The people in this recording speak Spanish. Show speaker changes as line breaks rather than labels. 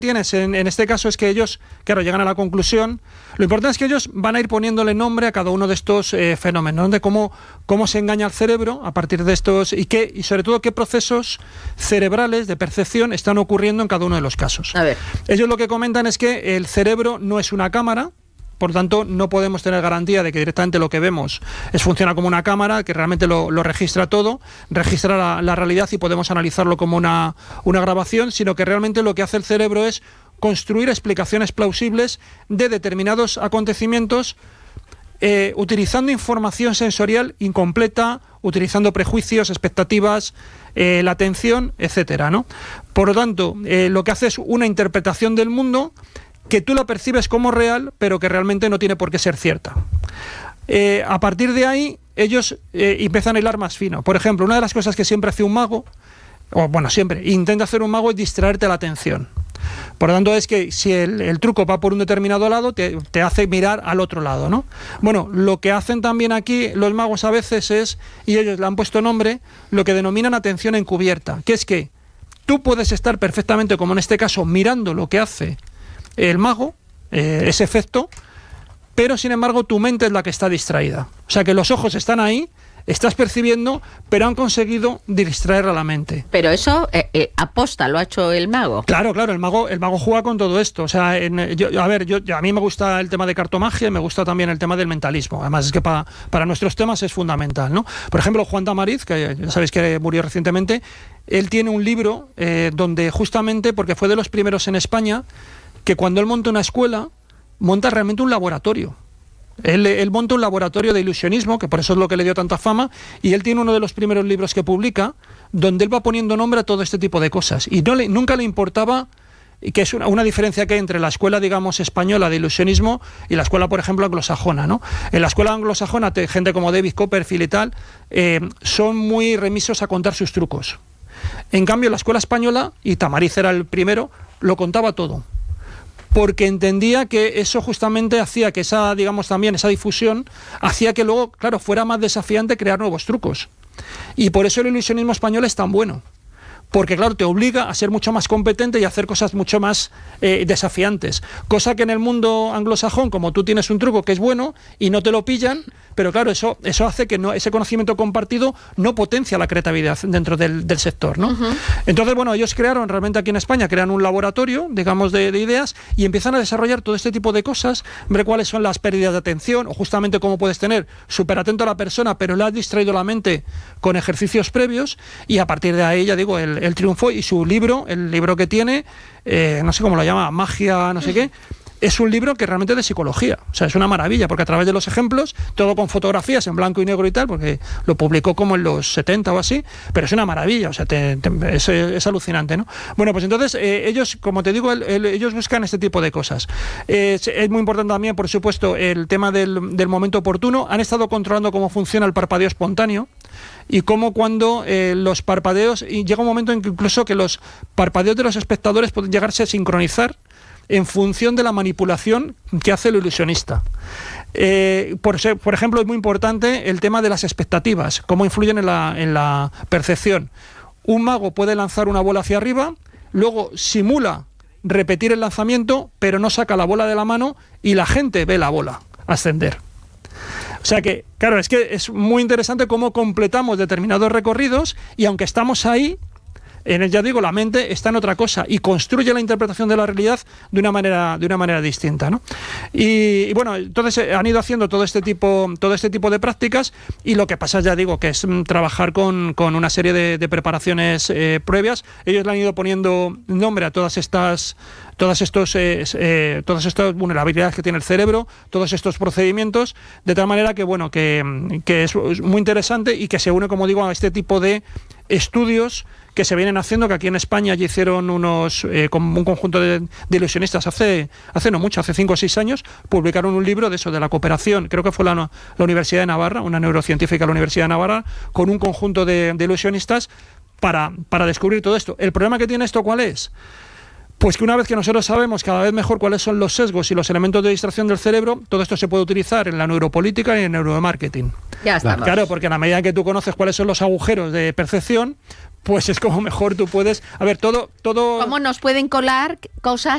tienes en este caso es que ellos, claro, llegan a la conclusión. Lo importante es que ellos van a ir poniéndole nombre a cada uno de estos fenómenos, ¿no? De cómo se engaña el cerebro a partir de estos y sobre todo qué procesos cerebrales de percepción están ocurriendo en cada uno de los casos.
A ver.
Ellos lo que comentan es que el cerebro no es una cámara. Por tanto, no podemos tener garantía de que directamente lo que vemos funciona como una cámara, que realmente lo registra todo, registra la realidad y podemos analizarlo como una grabación, sino que realmente lo que hace el cerebro es construir explicaciones plausibles de determinados acontecimientos utilizando información sensorial incompleta, utilizando prejuicios, expectativas, la atención, etcétera, ¿no? Por lo tanto, lo que hace es una interpretación del mundo que tú la percibes como real, pero que realmente no tiene por qué ser cierta. A partir de ahí, ellos empiezan a hilar más fino. Por ejemplo, una de las cosas que siempre hace un mago, o bueno, siempre intenta hacer un mago, es distraerte la atención. Por lo tanto, es que si el truco va por un determinado lado, te hace mirar al otro lado, ¿no? Bueno, lo que hacen también aquí los magos a veces es, y ellos le han puesto nombre, lo que denominan atención encubierta, que es que tú puedes estar perfectamente, como en este caso, mirando lo que hace el mago, ese efecto, pero sin embargo tu mente es la que está distraída. O sea que los ojos están ahí, estás percibiendo, pero han conseguido distraer a la mente.
Pero eso aposta, lo ha hecho el mago.
Claro, el mago juega con todo esto. O sea, a mí me gusta el tema de cartomagia y me gusta también el tema del mentalismo. Además es que para nuestros temas es fundamental, ¿no? Por ejemplo, Juan Tamariz, que ya sabéis que murió recientemente, él tiene un libro donde justamente, porque fue de los primeros en España, que cuando él monta una escuela, monta realmente un laboratorio. Él monta un laboratorio de ilusionismo, que por eso es lo que le dio tanta fama, y él tiene uno de los primeros libros que publica, donde él va poniendo nombre a todo este tipo de cosas. Y nunca le importaba, que es una diferencia que hay entre la escuela, digamos, española de ilusionismo y la escuela, por ejemplo, anglosajona, ¿no? En la escuela anglosajona, gente como David Copperfield y tal, son muy remisos a contar sus trucos. En cambio, la escuela española, y Tamariz era el primero, lo contaba todo, porque entendía que eso justamente hacía que esa difusión hacía que luego, claro, fuera más desafiante crear nuevos trucos. Y por eso el ilusionismo español es tan bueno, porque claro, te obliga a ser mucho más competente y a hacer cosas mucho más desafiantes, cosa que en el mundo anglosajón, como tú tienes un truco que es bueno y no te lo pillan, pero claro, eso hace que ese conocimiento compartido no potencia la creatividad dentro del sector, ¿no? Uh-huh. Entonces, bueno, ellos realmente aquí en España, crean un laboratorio, digamos, de ideas, y empiezan a desarrollar todo este tipo de cosas, ver cuáles son las pérdidas de atención, o justamente cómo puedes tener súper atento a la persona, pero le has distraído la mente con ejercicios previos, y a partir de ahí, ya digo, el triunfo, y su libro, el libro que tiene, no sé cómo lo llama, magia, no sé qué, es un libro que realmente es de psicología. O sea, es una maravilla, porque a través de los ejemplos, todo con fotografías en blanco y negro y tal, porque lo publicó como en los 70 o así, pero es una maravilla, o sea, es alucinante, ¿no? Bueno, pues entonces, ellos, como te digo, ellos buscan este tipo de cosas. Es muy importante también, por supuesto, el tema del momento oportuno. Han estado controlando cómo funciona el parpadeo espontáneo, y cómo cuando los parpadeos, y llega un momento en que incluso que los parpadeos de los espectadores pueden llegarse a sincronizar en función de la manipulación que hace el ilusionista. Por ejemplo, es muy importante el tema de las expectativas, cómo influyen en la percepción. Un mago puede lanzar una bola hacia arriba, luego simula repetir el lanzamiento, pero no saca la bola de la mano y la gente ve la bola ascender. O sea que, claro, es que es muy interesante cómo completamos determinados recorridos, y aunque estamos ahí, ya digo, la mente está en otra cosa y construye la interpretación de la realidad de una manera distinta, ¿no? Y bueno, entonces han ido haciendo todo este tipo de prácticas, y lo que pasa, ya digo, que es trabajar con una serie de preparaciones previas. Ellos le han ido poniendo nombre a todas estas vulnerabilidades que tiene el cerebro, todos estos procedimientos, de tal manera que, bueno, que es muy interesante, y que se une, como digo, a este tipo de estudios que se vienen haciendo, que aquí en España ya hicieron con un conjunto de ilusionistas hace no mucho, hace 5 o 6 años, publicaron un libro de eso, de la cooperación, creo que fue la Universidad de Navarra, una neurocientífica de la Universidad de Navarra, con un conjunto de ilusionistas para descubrir todo esto. ¿El problema que tiene esto cuál es? Pues que una vez que nosotros sabemos cada vez mejor cuáles son los sesgos y los elementos de distracción del cerebro, todo esto se puede utilizar en la neuropolítica y en el neuromarketing.
Ya estamos.
Claro, porque a la medida que tú conoces cuáles son los agujeros de percepción, pues es como mejor tú puedes... A ver, todo...
¿Cómo nos pueden colar cosas